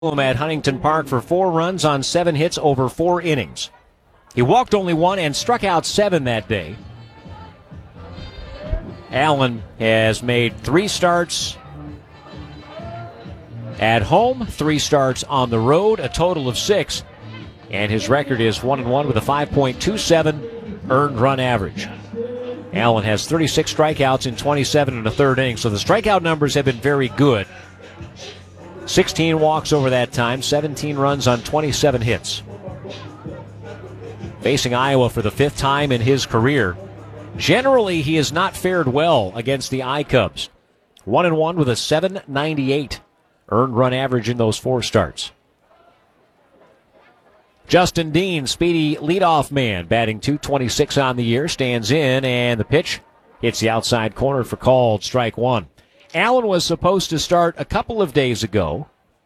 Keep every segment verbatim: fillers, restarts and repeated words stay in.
at Huntington Park for four runs on seven hits over four innings. He walked only one and struck out seven that day. Allen has made three starts at home, three starts on the road, a total of six, and his record is one and one with a five point two seven earned run average. Allen has thirty-six strikeouts in twenty-seven and a third innings, so the strikeout numbers have been very good. sixteen walks over that time, seventeen runs on twenty-seven hits. Facing Iowa for the fifth time in his career. Generally, he has not fared well against the I-Cubs. One and one with a seven ninety-eight earned run average in those four starts. Justin Dean, speedy leadoff man, batting two twenty-six on the year, stands in, and the pitch hits the outside corner for called strike one. Allen was supposed to start a couple of days ago.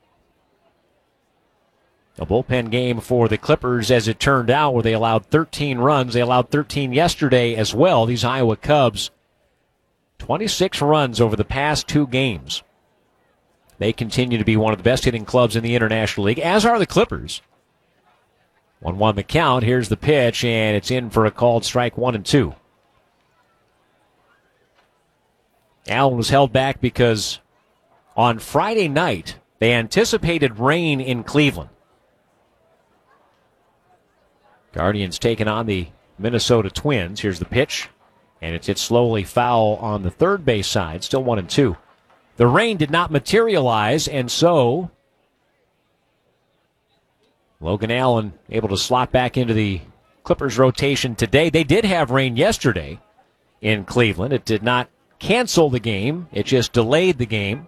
A bullpen game for the Clippers, as it turned out, where they allowed thirteen runs. They allowed thirteen yesterday as well. These Iowa Cubs, twenty-six runs over the past two games. They continue to be one of the best hitting clubs in the International League, as are the Clippers. one one the count. Here's the pitch, and it's in for a called strike one and two. Allen was held back because on Friday night, they anticipated rain in Cleveland. Guardians taking on the Minnesota Twins. Here's the pitch, and it's hit slowly foul on the third base side, still one and two. The rain did not materialize, and so Logan Allen able to slot back into the Clippers rotation today. They did have rain yesterday in Cleveland. It did not cancel the game. It just delayed the game.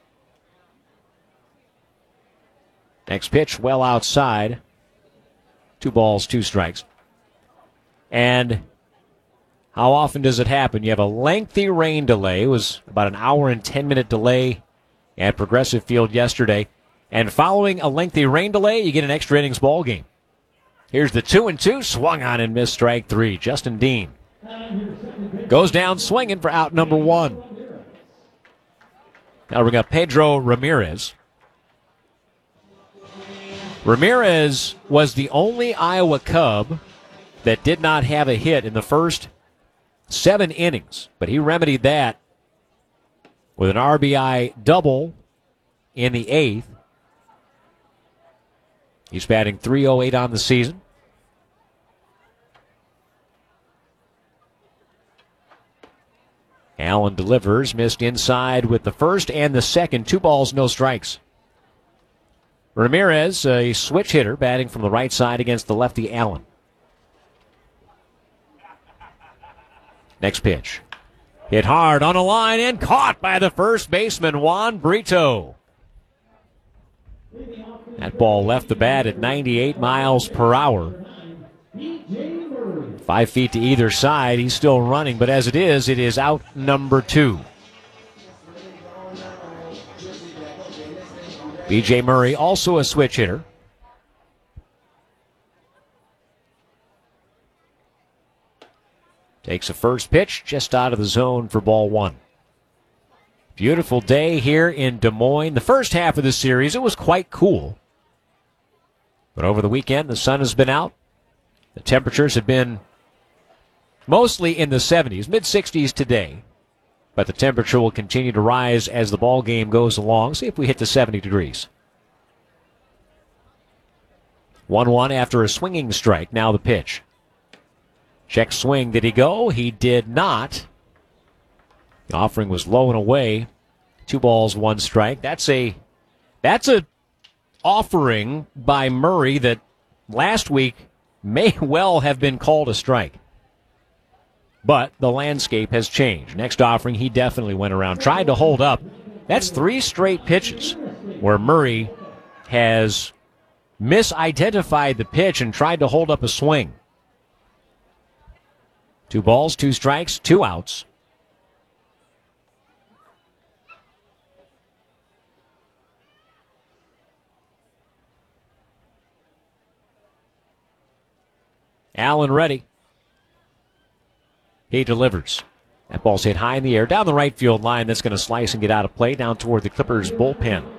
Next pitch, well outside. Two balls, two strikes. And how often does it happen? You have a lengthy rain delay. It was about an hour and ten minute delay at Progressive Field yesterday. And following a lengthy rain delay, you get an extra innings ball game. Here's the two and two, swung on and missed strike three. Justin Dean goes down swinging for out number one. Now we got Pedro Ramirez. Ramirez was the only Iowa Cub that did not have a hit in the first seven innings, but he remedied that with an R B I double in the eighth. He's batting three oh eight on the season. Allen delivers, missed inside with the first and the second. Two balls, no strikes. Ramirez, a switch hitter, batting from the right side against the lefty Allen. Next pitch. Hit hard on a line and caught by the first baseman, Juan Brito. That ball left the bat at ninety-eight miles per hour. Five feet to either side. He's still running, but as it is, it is out number two. B J Murray, also a switch hitter. Takes a first pitch just out of the zone for ball one. Beautiful day here in Des Moines. The first half of the series, it was quite cool. But over the weekend, the sun has been out. The temperatures have been mostly in the seventies, mid-sixties today. But the temperature will continue to rise as the ball game goes along. See if we hit the seventy degrees. one one after a swinging strike. Now the pitch. Check swing. Did he go? He did not. The offering was low and away. Two balls, one strike. That's a that's a offering by Murray that last week may well have been called a strike. But the landscape has changed. Next offering, he definitely went around, tried to hold up. That's three straight pitches where Murray has misidentified the pitch and tried to hold up a swing. Two balls, two strikes, two outs. Allen ready. He delivers. That ball's hit high in the air, down the right field line. That's going to slice and get out of play down toward the Clippers bullpen.